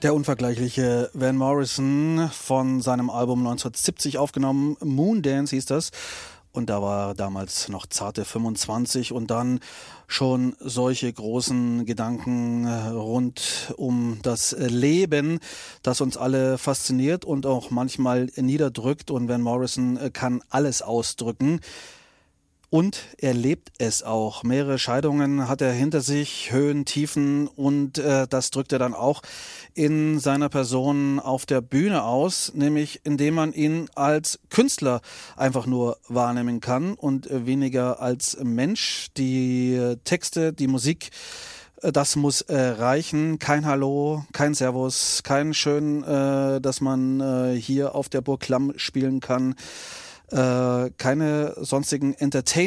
Der unvergleichliche Van Morrison von seinem Album 1970 aufgenommen, Moondance hieß das. Und da war er damals noch zarte 25 und dann schon solche großen Gedanken rund um das Leben, das uns alle fasziniert und auch manchmal niederdrückt. Und Van Morrison kann alles ausdrücken. Und er lebt es auch. Mehrere Scheidungen hat er hinter sich, Höhen, Tiefen und das drückt er dann auch in seiner Person auf der Bühne aus, nämlich indem man ihn als Künstler einfach nur wahrnehmen kann und weniger als Mensch. Die Texte, die Musik, das muss reichen. Kein Hallo, kein Servus, kein Schön, dass man hier auf der Burg Klamm spielen kann. Keine sonstigen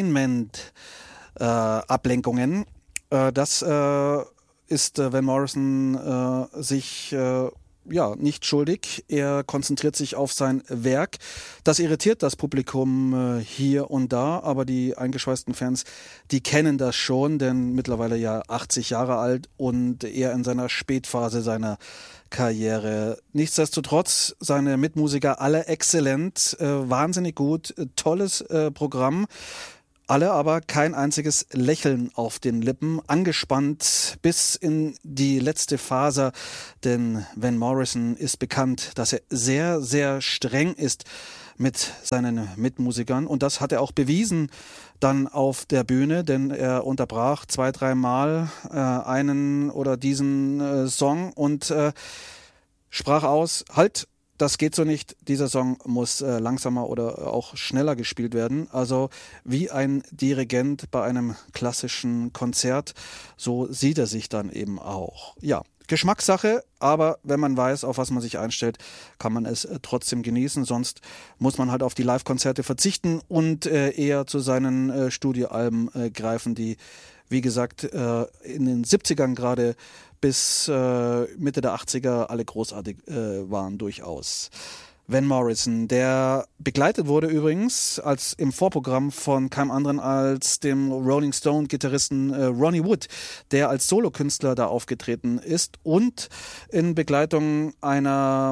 Entertainment-Ablenkungen. Das ist Van Morrison sich nicht schuldig. Er konzentriert sich auf sein Werk. Das irritiert das Publikum hier und da, aber die eingeschweißten Fans, die kennen das schon, denn mittlerweile ja 80 Jahre alt und er in seiner Spätphase seiner Karriere. Nichtsdestotrotz, seine Mitmusiker alle exzellent, wahnsinnig gut, tolles Programm. Alle aber kein einziges Lächeln auf den Lippen, angespannt bis in die letzte Faser, denn Van Morrison ist bekannt, dass er sehr, sehr streng ist mit seinen Mitmusikern und das hat er auch bewiesen dann auf der Bühne, denn er unterbrach 2-3 Mal einen oder diesen Song und sprach aus, halt, das geht so nicht, dieser Song muss langsamer oder auch schneller gespielt werden. Also wie ein Dirigent bei einem klassischen Konzert, so sieht er sich dann eben auch. Ja, Geschmackssache, aber wenn man weiß, auf was man sich einstellt, kann man es trotzdem genießen. Sonst muss man halt auf die Live-Konzerte verzichten und eher zu seinen Studioalben greifen, die, wie gesagt, in den 70ern gerade bis Mitte der 80er alle großartig waren durchaus. Van Morrison, der begleitet wurde übrigens als im Vorprogramm von keinem anderen als dem Rolling Stone-Gitarristen Ronnie Wood, der als Solokünstler da aufgetreten ist und in Begleitung einer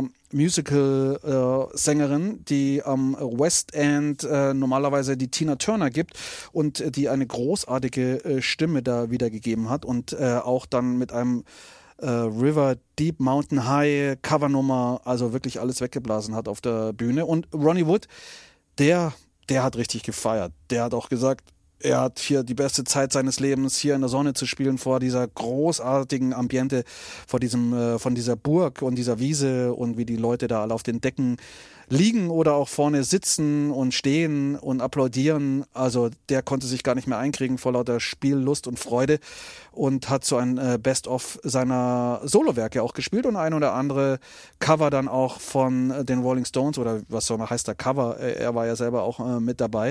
Musical-Sängerin, die am West End normalerweise die Tina Turner gibt und die eine großartige Stimme da wiedergegeben hat und auch dann mit einem River Deep Mountain High Covernummer, also wirklich alles weggeblasen hat auf der Bühne. Und Ronnie Wood, der hat richtig gefeiert. Der hat auch gesagt, er hat hier die beste Zeit seines Lebens, hier in der Sonne zu spielen, vor dieser großartigen Ambiente, von dieser Burg und dieser Wiese und wie die Leute da alle auf den Decken liegen oder auch vorne sitzen und stehen und applaudieren. Also der konnte sich gar nicht mehr einkriegen vor lauter Spiellust und Freude und hat so ein Best-of seiner Solowerke auch gespielt und ein oder andere Cover dann auch von den Rolling Stones oder was so heißt der Cover, er war ja selber auch mit dabei.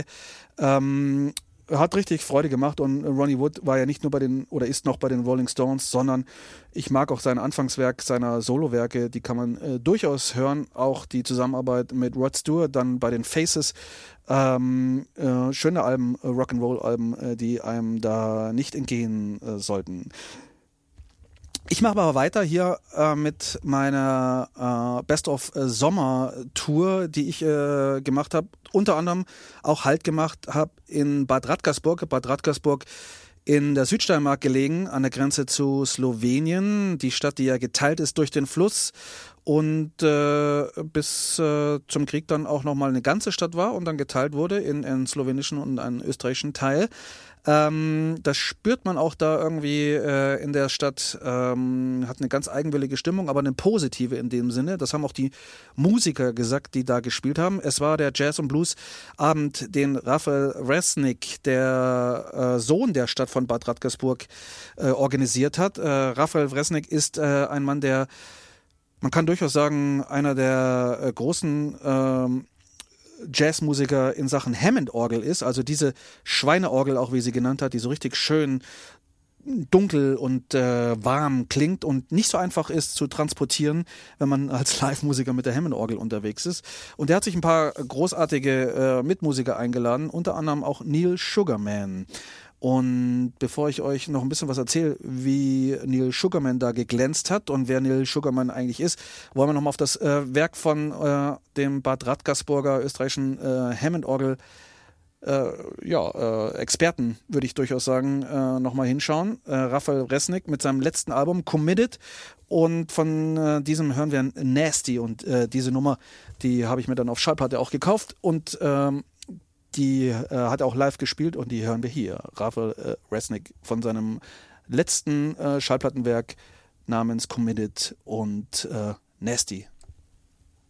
Hat richtig Freude gemacht und Ronnie Wood war ja nicht nur ist noch bei den Rolling Stones, sondern ich mag auch sein Anfangswerk, seiner Solowerke, die kann man durchaus hören, auch die Zusammenarbeit mit Rod Stewart, dann bei den Faces, schöne Alben, Rock'n'Roll-Alben, die einem da nicht entgehen sollten. Ich mache aber weiter hier mit meiner Best-of-Sommer-Tour, die ich gemacht habe. Unter anderem auch Halt gemacht habe in Bad Radkersburg. Bad Radkersburg in der Südsteiermark gelegen, an der Grenze zu Slowenien. Die Stadt, die ja geteilt ist durch den Fluss und bis zum Krieg dann auch nochmal eine ganze Stadt war und dann geteilt wurde in einen slowenischen und einen österreichischen Teil. Das spürt man auch da irgendwie in der Stadt, hat eine ganz eigenwillige Stimmung, aber eine positive in dem Sinne. Das haben auch die Musiker gesagt, die da gespielt haben. Es war der Jazz- und Blues-Abend, den Raphael Vresnik, der Sohn der Stadt von Bad Radkersburg, organisiert hat. Raphael Vresnik ist ein Mann, der, man kann durchaus sagen, einer der großen Jazzmusiker in Sachen Hammond-Orgel ist, also diese Schweineorgel, auch wie sie genannt hat, die so richtig schön dunkel und warm klingt und nicht so einfach ist zu transportieren, wenn man als Live-Musiker mit der Hammond-Orgel unterwegs ist. Und der hat sich ein paar großartige Mitmusiker eingeladen, unter anderem auch Neil Sugarman. Und bevor ich euch noch ein bisschen was erzähle, wie Neil Sugarman da geglänzt hat und wer Neil Sugarman eigentlich ist, wollen wir nochmal auf das Werk von dem Bad Radgersburger österreichischen Hammond-Orgel Experten, würde ich durchaus sagen, nochmal hinschauen. Raphael Resnick mit seinem letzten Album Committed, und von diesem hören wir Nasty, und diese Nummer, die habe ich mir dann auf Schallplatte auch gekauft, und die hat er auch live gespielt, und die hören wir hier. Raphael Resnick von seinem letzten Schallplattenwerk namens Committed und Nasty.